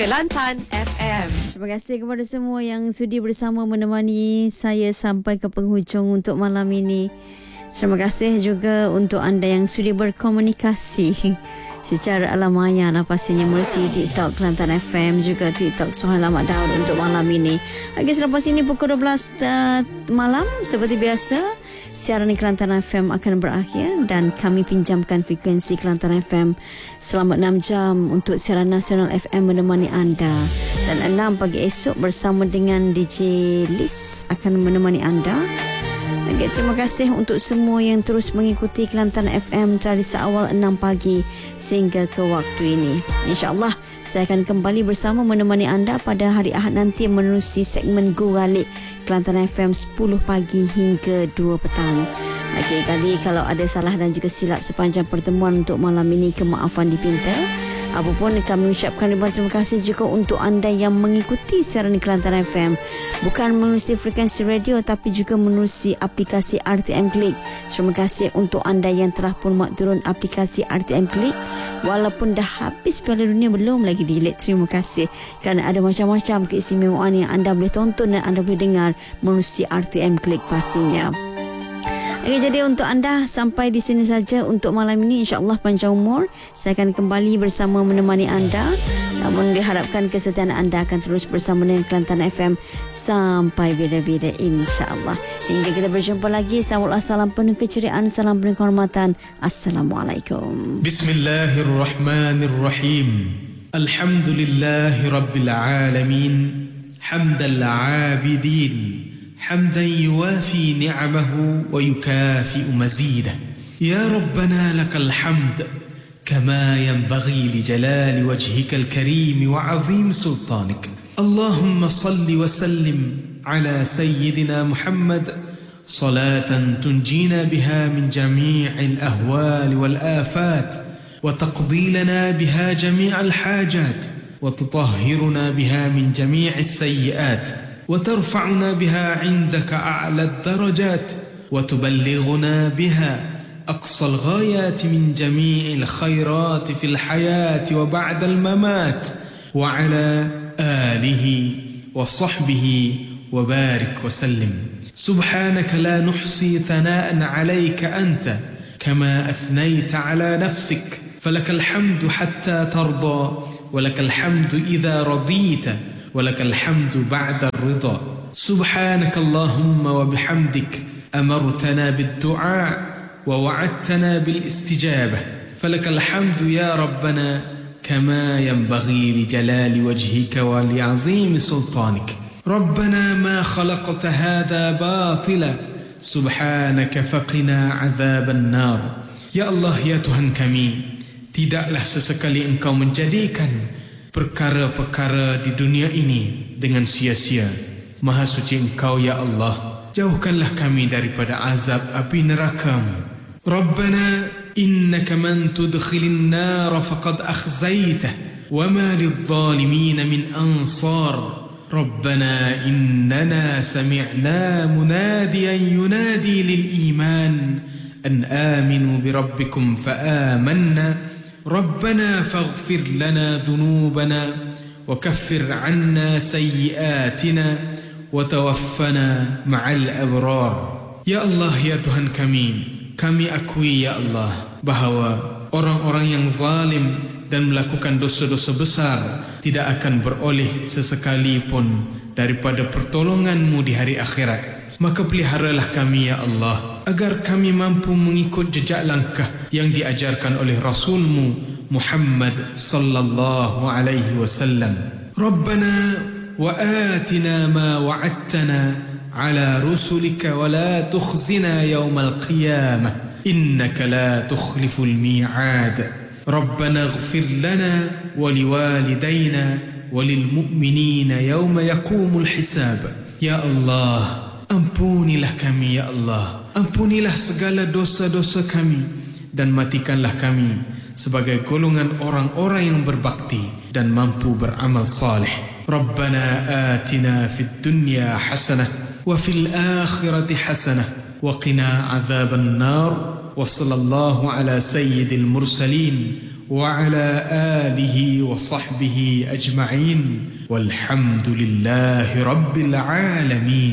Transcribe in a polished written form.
Kelantan FM. Terima kasih kepada semua yang sudi bersama menemani saya sampai ke penghujung untuk malam ini. Terima kasih juga untuk anda yang sudi berkomunikasi secara alam maya pastinya melalui TikTok Kelantan FM, juga TikTok Suhail Ahmad Daud untuk malam ini. Lagi selepas ini pukul 12 malam seperti biasa, siaran Kelantan FM akan berakhir dan kami pinjamkan frekuensi Kelantan FM selama 6 jam untuk siaran nasional FM menemani anda. Dan 6 pagi esok bersama dengan DJ Liz akan menemani anda. Okay, terima kasih untuk semua yang terus mengikuti Kelantan FM dari seawal 6 pagi sehingga ke waktu ini. InsyaAllah saya akan kembali bersama menemani anda pada hari Ahad nanti menerusi segmen Go Galik Kelantan FM 10 pagi hingga 2 petang. Okey, kali kalau ada salah dan juga silap sepanjang pertemuan untuk malam ini, kemaafan dipinta. Apapun, kami ucapkan ribuan terima kasih juga untuk anda yang mengikuti siaran Kelantan FM bukan menerusi frekuensi radio tapi juga menerusi aplikasi RTM Klik. Terima kasih untuk anda yang telah pun mak turun aplikasi RTM Klik walaupun dah habis Piala Dunia belum lagi delete. Terima kasih kerana ada macam-macam keistimewaan yang anda boleh tonton dan anda boleh dengar menerusi RTM Klik pastinya. Okay, jadi untuk anda sampai di sini saja untuk malam ini. InsyaAllah panjang umur saya akan kembali bersama menemani anda. Namun diharapkan kesetiaan anda akan terus bersama dengan Kelantan FM sampai bila-bila insyaAllah. Hingga kita berjumpa lagi. Salam penuh keceriaan, salam penuh kehormatan. Assalamualaikum. Bismillahirrahmanirrahim. Alhamdulillahi Rabbil Alamin. Hamdal Abidin. حمدا يوافي نعمه ويكافئ مزيده. يا ربنا لك الحمد كما ينبغي لجلال وجهك الكريم وعظيم سلطانك. اللهم صل وسلم على سيدنا محمد صلاة تنجينا بها من جميع الأهوال والآفات وتقضي لنا بها جميع الحاجات وتطهرنا بها من جميع السيئات وترفعنا بها عندك أعلى الدرجات وتبلغنا بها أقصى الغايات من جميع الخيرات في الحياة وبعد الممات وعلى آله وصحبه وبارك وسلم. سبحانك لا نحصي ثناء عليك أنت كما أثنيت على نفسك فلك الحمد حتى ترضى ولك الحمد إذا رضيت ولك الحمد بعد الرضا. سبحانك اللهم وبحمدك أمرتنا بالدعاء ووعدتنا بالاستجابة فلك الحمد يا ربنا كما ينبغي لجلال وجهك ولعظيم سلطانك. ربنا ما خلقت هذا باطلا سبحانك فقنا عذاب النار. Ya Allah, ya Tuhan kami, tidaklah sesekali Engkau menjadikan perkara-perkara di dunia ini dengan sia-sia. Maha suci Engkau ya Allah, jauhkanlah kami daripada azab api neraka-Mu. Rabbana innaka man tudkhilin nar faqad akhzaytah wa ma lidh-dhalimin min ansar. Rabbana innana sami'na munadiyan yunadi lil iman an aminu bi rabbikum fa amanna. ربنا فاغفر لنا ذنوبنا وكفر عنا سيئاتنا وتوفنا مع الأبرار. Ya Allah, ya Tuhan kami akui ya Allah bahawa orang-orang yang zalim dan melakukan dosa-dosa besar tidak akan beroleh sesekalipun daripada pertolongan-Mu di hari akhirat. Maka peliharalah kami ya Allah agar kami mampu mengikut jejak langkah yang diajarkan oleh Rasul-Mu Muhammad sallallahu alaihi wasallam. Rabbana wa atina ma wa'adtana ala rusulika wa la tukhzina yawmal qiyamah innaka la tukhliful mi'ad. Rabbana ighfir lana wa liwalidayna wa lil mu'minina yawma yaqumul hisab. Ya Allah, ampunilah kami ya Allah, ampunilah segala dosa-dosa kami dan matikanlah kami sebagai golongan orang-orang yang berbakti dan mampu beramal saleh. Rabbana atina fid dunya hasanah wa fil akhirati hasanah wa qina adzaban nar. Wa sallallahu ala sayyidil mursalin وعلى آله وصحبه أجمعين والحمد لله رب العالمين.